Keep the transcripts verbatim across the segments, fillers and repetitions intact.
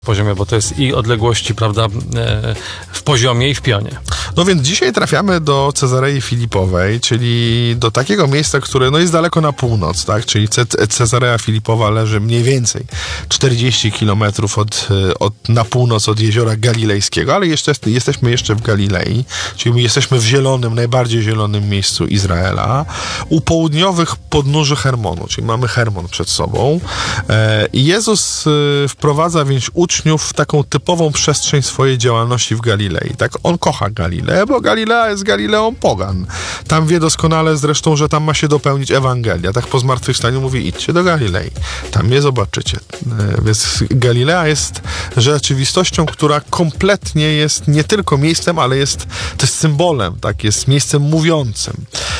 poziomie, bo to jest i odległości, prawda, w poziomie i w pionie. No więc dzisiaj trafiamy do Cezarei Filipowej, czyli do takiego miejsca, które no jest daleko na północ, tak? Czyli Ce- Cezarea Filipowa leży mniej więcej czterdzieści kilometrów od, od, na północ od Jeziora Galilejskiego, ale jeszcze, jesteśmy jeszcze w Galilei, czyli jesteśmy w zielonym, najbardziej zielonym miejscu Izraela, u południowych podnóży Hermonu, czyli mamy Hermon przed sobą. I Jezus wprowadza więc uczniów w taką typową przestrzeń swojej działalności w Galilei. Tak? On kocha Galileę, bo Galilea jest Galileą pogan. Tam wie doskonale zresztą, że tam ma się dopełnić Ewangelia. Tak po zmartwychwstaniu mówi, idźcie do Galilei. Tam mnie zobaczycie. Więc Galilea jest rzeczywistością, która kompletnie jest nie tylko miejscem, ale jest też symbolem, tak? Jest miejscem mówiącym.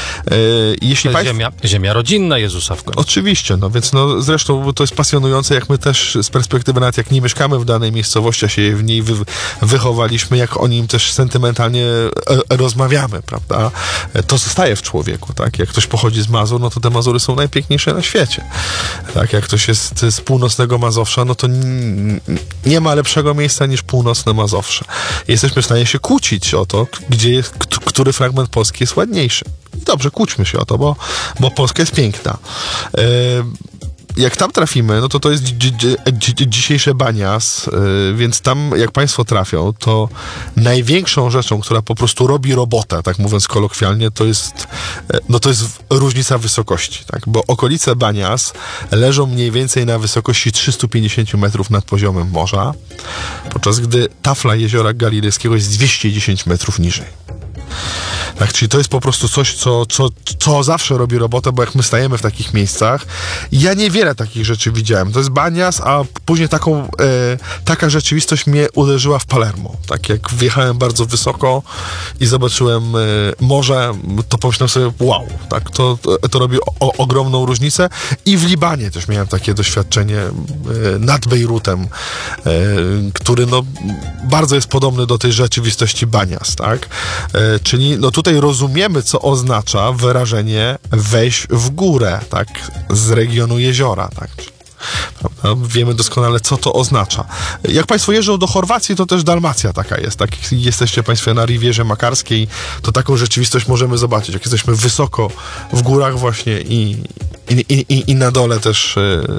Jeśli to jest państw... ziemia, ziemia rodzinna Jezusa w końcu. Oczywiście, no więc no zresztą to jest pasjonujące, jak my też z perspektywy nawet jak nie mieszkamy w danej miejscowości, a się w niej wy, wychowaliśmy, jak o nim też sentymentalnie e, rozmawiamy, prawda? To zostaje w człowieku, tak? Jak ktoś pochodzi z Mazur, no to te Mazury są najpiękniejsze na świecie. Tak? Jak ktoś jest z północnego Mazowsza, no to n- nie ma lepszego miejsca niż północne Mazowsze. Jesteśmy w stanie się kłócić o to, gdzie jest, k- który fragment Polski jest ładniejszy. I dobrze, kłóćmy się o to, bo, bo Polska jest piękna. E, Jak tam trafimy, no to to jest dzi- dzi- dzisiejsze Banias, yy, więc tam jak państwo trafią, to największą rzeczą, która po prostu robi robotę, tak mówiąc kolokwialnie, to jest, yy, no to jest różnica wysokości, tak? Bo okolice Banias leżą mniej więcej na wysokości trzysta pięćdziesiąt metrów nad poziomem morza, podczas gdy tafla jeziora Galilejskiego jest dwieście dziesięć metrów niżej. Tak, czyli to jest po prostu coś, co, co, co zawsze robi robotę, bo jak my stajemy w takich miejscach, ja niewiele takich rzeczy widziałem. To jest Banias, a później taką, e, taka rzeczywistość mnie uderzyła w Palermo. Tak, jak wjechałem bardzo wysoko i zobaczyłem e, morze, to pomyślałem sobie, wow, tak, to, to, to robi o, ogromną różnicę. I w Libanie też miałem takie doświadczenie e, nad Bejrutem, e, który no, bardzo jest podobny do tej rzeczywistości Banias, tak? E, czyli no tutaj rozumiemy, co oznacza wyrażenie wejść w górę, tak, z regionu jeziora, tak. Prawda? Wiemy doskonale, co to oznacza. Jak państwo jeżdżą do Chorwacji, to też Dalmacja taka jest. Tak? Jak jesteście państwo na Riwierze Makarskiej, to taką rzeczywistość możemy zobaczyć. Jak jesteśmy wysoko w górach właśnie i, i, i, i na dole też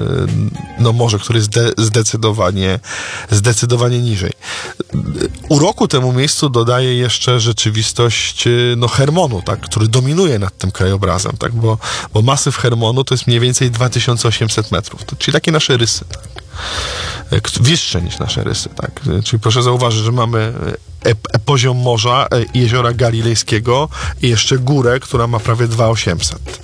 no morze, które jest de, zdecydowanie, zdecydowanie niżej. Uroku temu miejscu dodaje jeszcze rzeczywistość no, Hermonu, tak? Który dominuje nad tym krajobrazem, tak? bo, bo masyw Hermonu to jest mniej więcej dwa tysiące osiemset metrów. To, czyli takie nasze rysy, tak? Wyższe niż nasze rysy, tak? Czyli proszę zauważyć, że mamy e, e, poziom morza, e, jeziora Galilejskiego i jeszcze górę, która ma prawie dwa tysiące osiemset.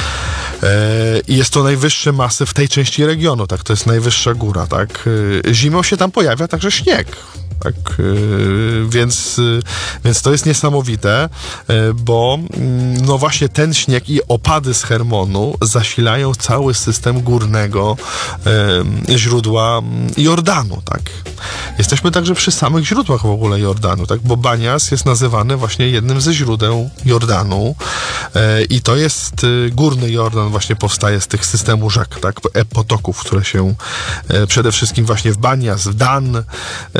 I jest to najwyższy masyw w tej części regionu, tak? To jest najwyższa góra, tak? Zimą się tam pojawia także śnieg. Tak, yy, więc, yy, więc to jest niesamowite, yy, bo yy, no właśnie ten śnieg i opady z Hermonu zasilają cały system górnego yy, źródła Jordanu, tak. Jesteśmy także przy samych źródłach w ogóle Jordanu, tak, bo Banias jest nazywany właśnie jednym ze źródeł Jordanu yy, i to jest yy, górny Jordan właśnie powstaje z tych systemu rzek, tak, potoków, które się yy, przede wszystkim właśnie w Banias, w Dan, yy,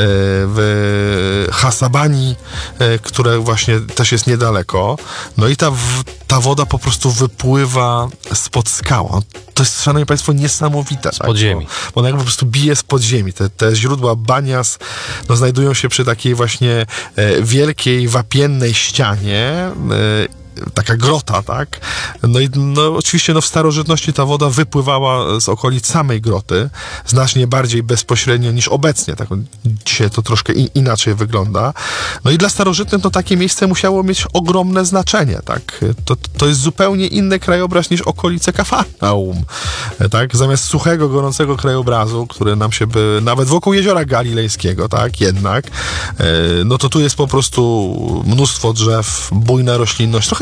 w Hasabani, które właśnie też jest niedaleko. No i ta, ta woda po prostu wypływa spod skał. To jest, szanowni państwo, niesamowite. Z podziemi. Tak? Bo, bo ona jakby po prostu bije z podziemi. Te, te źródła Banias no, znajdują się przy takiej właśnie e, wielkiej, wapiennej ścianie, e, taka grota, tak? No i no, oczywiście no, w starożytności ta woda wypływała z okolic samej groty, znacznie bardziej bezpośrednio niż obecnie. Tak? Dzisiaj to troszkę in, inaczej wygląda. No i dla starożytnych to takie miejsce musiało mieć ogromne znaczenie, tak? To, to jest zupełnie inny krajobraz niż okolice Kafarnaum, tak? Zamiast suchego, gorącego krajobrazu, który nam się by, nawet wokół jeziora Galilejskiego, tak? Jednak, no to tu jest po prostu mnóstwo drzew, bujna roślinność, trochę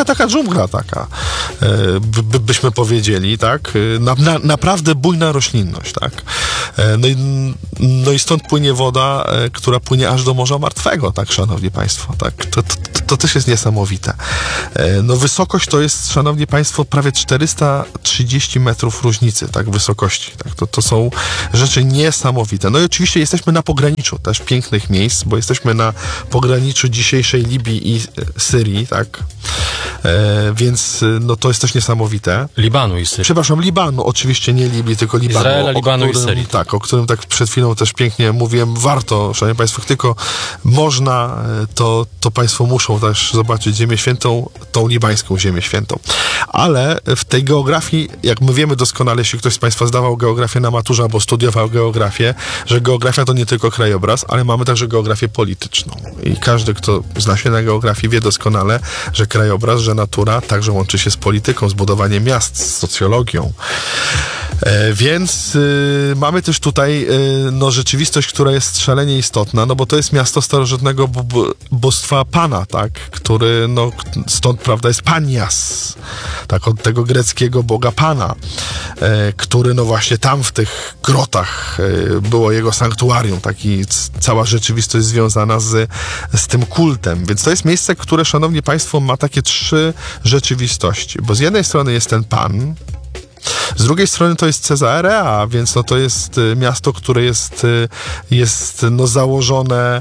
taka dżungla taka, by, by, byśmy powiedzieli, tak? Na, na, naprawdę bujna roślinność, tak? No i, no i stąd płynie woda, która płynie aż do Morza Martwego, tak, szanowni państwo, tak? To, to, to też jest niesamowite. No wysokość to jest, szanowni państwo, prawie czterysta trzydzieści metrów różnicy, tak, wysokości, tak? To, to są rzeczy niesamowite. No i oczywiście jesteśmy na pograniczu też pięknych miejsc, bo jesteśmy na pograniczu dzisiejszej Libii i Syrii, tak? E, więc no to jest też niesamowite. Libanu i Syrii. Przepraszam, Libanu, oczywiście nie Libii, tylko Libanu. Izraela, Libanu którym, i Syrii. Tak, o którym tak przed chwilą też pięknie mówiłem. Warto, szanowni państwo, tylko można, to, to państwo muszą też zobaczyć Ziemię Świętą, tą libańską Ziemię Świętą. Ale w tej geografii, jak my wiemy doskonale, jeśli ktoś z państwa zdawał geografię na maturze albo studiował geografię, że geografia to nie tylko krajobraz, ale mamy także geografię polityczną. I każdy, kto zna się na geografii, wie doskonale, że krajobraz, że natura także łączy się z polityką, z budowaniem miast, z socjologią. E, więc y, mamy też tutaj y, no, rzeczywistość, która jest szalenie istotna, no bo to jest miasto starożytnego b- b- bóstwa Pana, tak, który, no, stąd, prawda, jest Panias, tak, od tego greckiego boga Pana, e, który, no właśnie tam w tych grotach e, było jego sanktuarium, taki c- cała rzeczywistość związana z, z tym kultem, więc to jest miejsce, które, szanowni państwo, ma takie trzy rzeczywistości, bo z jednej strony jest ten Pan, z drugiej strony to jest Cezarea, więc no to jest y, miasto, które jest, y, jest no założone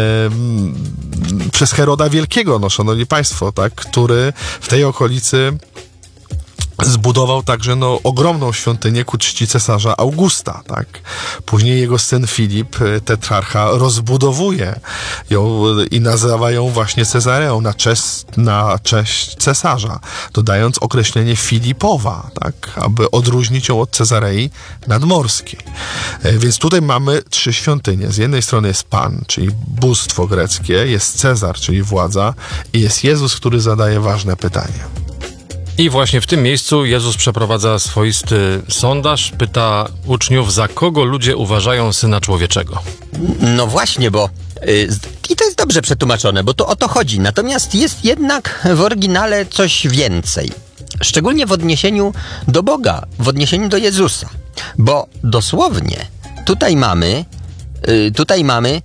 y, przez Heroda Wielkiego, no szanowni państwo, tak, który w tej okolicy zbudował także no, ogromną świątynię ku czci cesarza Augusta, tak. Później jego syn Filip, tetrarcha, rozbudowuje ją i nazywa ją właśnie Cezareą na cześć, na cześć cesarza, dodając określenie Filipowa, tak, aby odróżnić ją od Cezarei nadmorskiej. Więc tutaj mamy trzy świątynie. Z jednej strony jest Pan, czyli bóstwo greckie, jest Cezar, czyli władza, i jest Jezus, który zadaje ważne pytanie. I właśnie w tym miejscu Jezus przeprowadza swoisty sondaż, pyta uczniów, za kogo ludzie uważają Syna Człowieczego. No właśnie, bo yy, i to jest dobrze przetłumaczone, bo to o to chodzi. Natomiast jest jednak w oryginale coś więcej. Szczególnie w odniesieniu do Boga, w odniesieniu do Jezusa. Bo dosłownie tutaj mamy, yy, tutaj mamy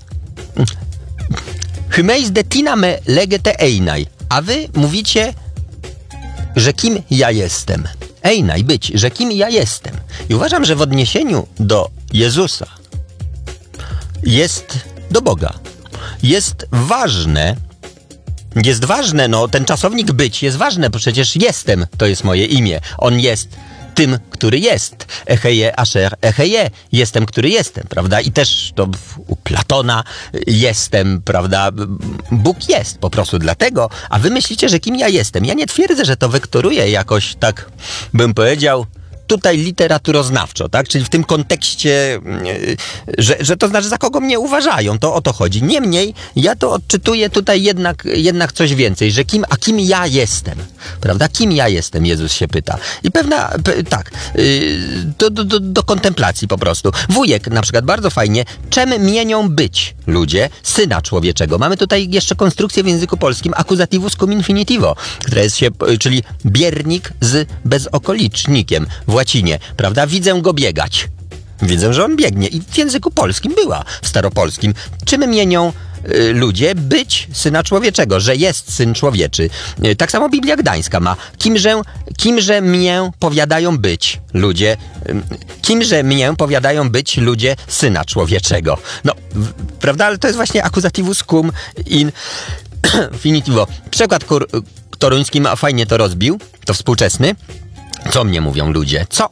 Hymeis de tina me legete einai, a wy mówicie, że kim ja jestem. Einai, być, że kim ja jestem. I uważam, że w odniesieniu do Jezusa jest do Boga. Jest ważne, jest ważne, no ten czasownik być jest ważne, bo przecież jestem, to jest moje imię. On jest tym, który jest. Echeje asher echeje. Jestem, który jestem, prawda? I też to u Platona jestem, prawda? Bóg jest po prostu dlatego, a wy myślicie, że kim ja jestem. Ja nie twierdzę, że to wektoruję jakoś tak, bym powiedział, tutaj literaturoznawczo, tak? Czyli w tym kontekście, że, że to znaczy, za kogo mnie uważają, to o to chodzi. Niemniej, ja to odczytuję tutaj jednak, jednak coś więcej, że kim, a kim ja jestem, prawda? Kim ja jestem, Jezus się pyta. I pewna, pe, tak, yy, do, do, do, do kontemplacji po prostu. Wujek na przykład bardzo fajnie, czym mienią być ludzie Syna Człowieczego. Mamy tutaj jeszcze konstrukcję w języku polskim accusativus cum infinitivo, która jest się, czyli biernik z bezokolicznikiem w łacinie, prawda? Widzę go biegać. Widzę, że on biegnie. I w języku polskim była, w staropolskim. Czym mienią y, ludzie być Syna Człowieczego? Że jest Syn Człowieczy. Y, tak samo Biblia Gdańska ma. Kimże, kimże mnie powiadają być ludzie? Y, kimże mnie powiadają być ludzie Syna Człowieczego? No, w, prawda? Ale to jest właśnie accusativus cum infinitivo. Przykład kur, toruński ma fajnie to rozbił. To współczesny. Co mnie mówią ludzie? Co